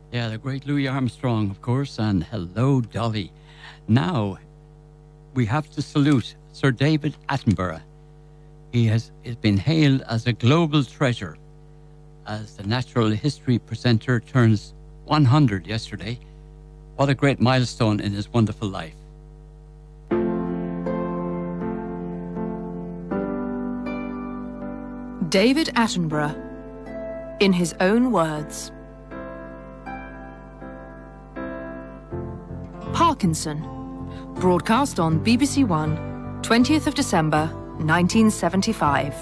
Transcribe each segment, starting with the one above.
Yeah, the great Louis Armstrong, of course, and Hello, Dolly. Now, we have to salute Sir David Attenborough. He has been hailed as a global treasure as the natural history presenter turns 100 yesterday. What a great milestone in his wonderful life. David Attenborough, in his own words. Parkinson, broadcast on BBC One, 20th of December, 1975.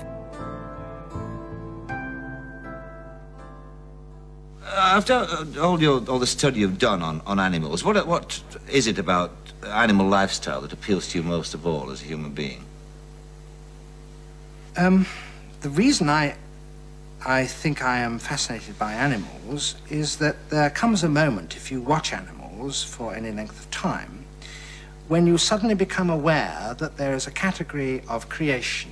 After all the study you've done on animals, what is it about animal lifestyle that appeals to you most of all as a human being? The reason I think I am fascinated by animals is that there comes a moment, if you watch animals for any length of time, when you suddenly become aware that there is a category of creation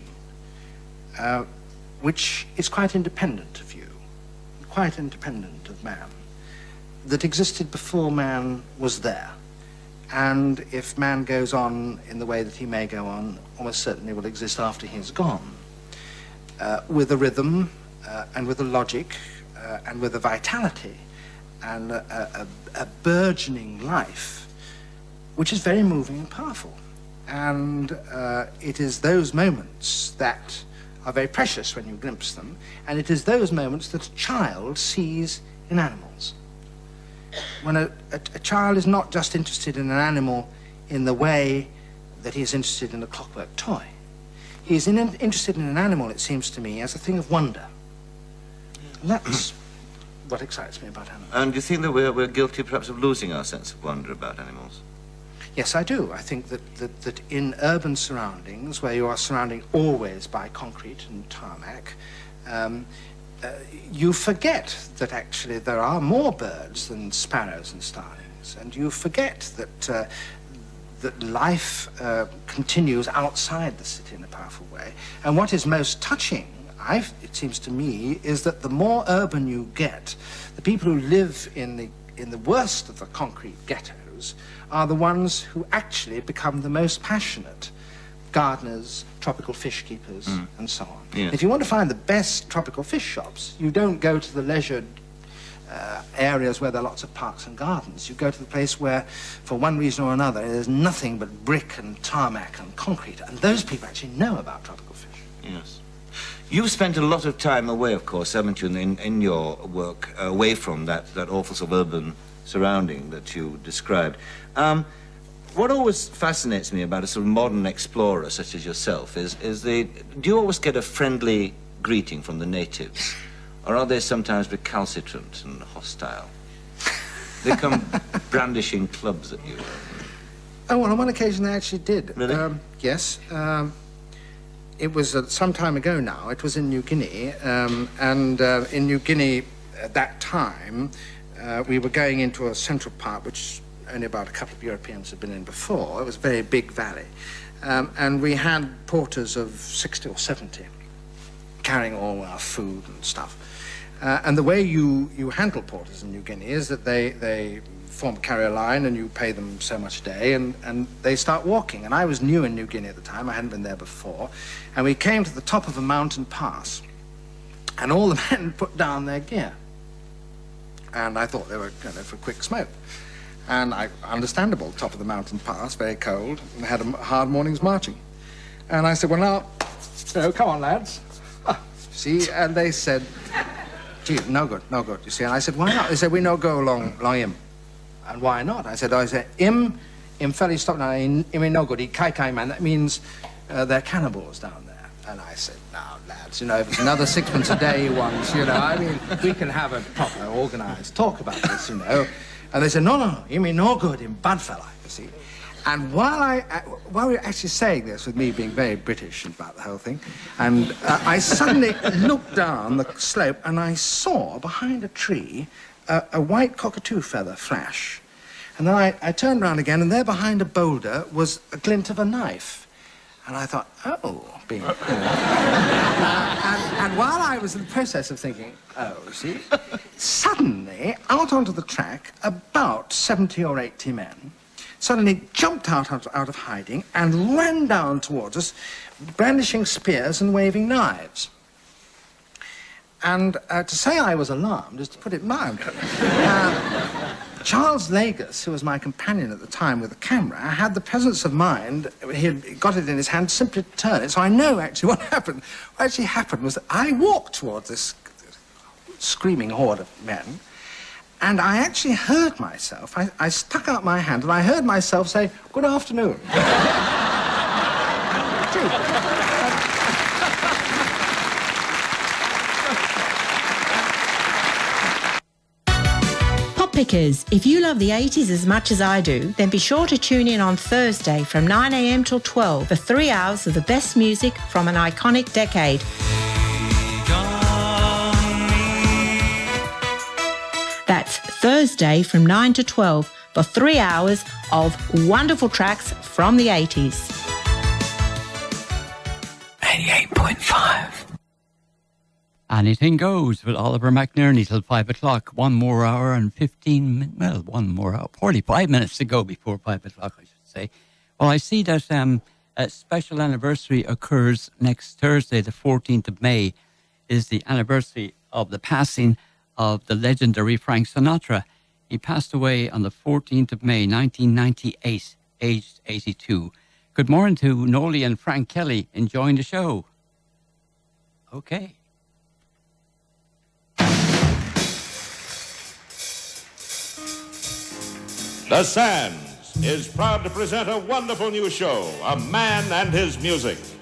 which is quite independent of you, quite independent of man, that existed before man was there. And if man goes on in the way that he may go on, almost certainly will exist after he's gone. With a rhythm and with a logic and with a vitality and a burgeoning life, which is very moving and powerful. And it is those moments that are very precious when you glimpse them, and it is those moments that a child sees in animals. When a child is not just interested in an animal in the way that he is interested in a clockwork toy. He is interested in an animal, it seems to me, as a thing of wonder. And that's what excites me about animals. And do you think that we're guilty, perhaps, of losing our sense of wonder about animals? Yes, I do. I think that in urban surroundings, where you are surrounded always by concrete and tarmac, you forget that actually there are more birds than sparrows and starlings, and you forget that that life continues outside the city in a powerful way. And what is most touching, it seems to me, is that the more urban you get, the people who live in the worst of the concrete ghettos are the ones who actually become the most passionate gardeners, tropical fish keepers, and so on. Yes. If you want to find the best tropical fish shops, you don't go to the leisured areas where there are lots of parks and gardens. You go to the place where, for one reason or another, there's nothing but brick and tarmac and concrete, and those people actually know about tropical fish. Yes. You've spent a lot of time away, of course, haven't you, in your work, away from that awful suburban surrounding that you described. What always fascinates me about a sort of modern explorer such as yourself is do you always get a friendly greeting from the natives? Or are they sometimes recalcitrant and hostile? They come brandishing clubs at you. Oh, well, on one occasion they actually did. Really? Yes. It was some time ago now. It was in New Guinea. And in New Guinea at that time, we were going into a central park, which only about a couple of Europeans had been in before. It was a very big valley. And we had porters of 60 or 70 carrying all our food and stuff. And the way you handle porters in New Guinea is that they form a carrier line and you pay them so much a day and they start walking. And I was new in New Guinea at the time, I hadn't been there before. And we came to the top of a mountain pass and all the men put down their gear. And I thought they were going for a quick smoke. And understandable, top of the mountain pass, very cold, and they had a hard morning's marching. And I said, well now, come on lads. See, and they said, gee, no good, you see. And I said, why not? They said, we no go along him. And why not? I said, him fairly stop now, him no good, he kai man, that means they're cannibals down there. And I said, now, lads, you know, if it's another sixpence a day you want, you know, I mean, we can have a proper organised talk about this, you know. And they said, no, him no good, him bad fella, you see. And while we were actually saying this, with me being very British about the whole thing, and I suddenly looked down the slope and I saw behind a tree a white cockatoo feather flash. And then I turned around again, and there behind a boulder was a glint of a knife. And I thought, oh, being... and while I was in the process of thinking, oh, see, suddenly suddenly, out onto the track, about 70 or 80 men suddenly jumped out of hiding and ran down towards us, brandishing spears and waving knives. And to say I was alarmed is to put it mildly. Charles Lagos, who was my companion at the time with the camera, had the presence of mind, he had got it in his hand, simply to turn it. So I know actually what happened. What actually happened was that I walked towards this screaming horde of men, and I actually heard myself, I stuck out my hand, and I heard myself say, "Good afternoon." Pop Pickers, if you love the 80s as much as I do, then be sure to tune in on Thursday from 9 a.m. till 12 for 3 hours of the best music from an iconic decade. That's Thursday from 9 to 12 for 3 hours of wonderful tracks from the 80s. 88.5. Anything goes with Oliver McNerney till 5 o'clock. 1 more hour and 45 minutes to go before 5 o'clock, I should say. Well, I see that a special anniversary occurs next Thursday, the 14th of May, is the anniversary of the passing of the legendary Frank Sinatra. He passed away on the 14th of May, 1998, aged 82. Good morning to Noli and Frank Kelly enjoying the show. Okay. The Sands is proud to present a wonderful new show, A Man and His Music.